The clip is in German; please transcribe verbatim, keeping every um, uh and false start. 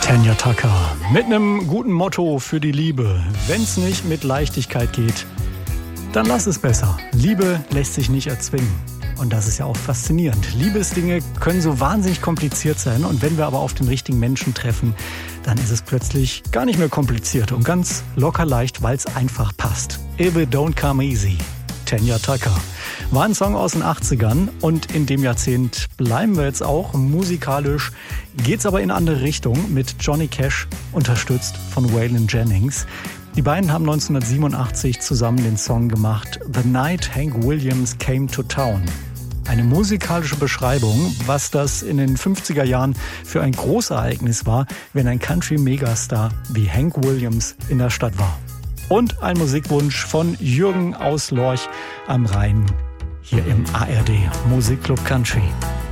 Tanya Tucker mit einem guten Motto für die Liebe. Wenn's nicht mit Leichtigkeit geht, dann lass es besser. Liebe lässt sich nicht erzwingen. Und das ist ja auch faszinierend. Liebesdinge können so wahnsinnig kompliziert sein. Und wenn wir aber auf den richtigen Menschen treffen, dann ist es plötzlich gar nicht mehr kompliziert und ganz locker leicht, weil es einfach passt. If it don't come easy. Tanya Tucker. War ein Song aus den achtzigern und in dem Jahrzehnt bleiben wir jetzt auch. Musikalisch geht's aber in eine andere Richtung mit Johnny Cash, unterstützt von Waylon Jennings. Die beiden haben neunzehnhundertsiebenundachtzig zusammen den Song gemacht The Night Hank Williams Came to Town. Eine musikalische Beschreibung, was das in den fünfziger Jahren für ein Großereignis war, wenn ein Country-Megastar wie Hank Williams in der Stadt war. Und ein Musikwunsch von Jürgen aus Lorch am Rhein, hier im A R D Musikclub Country.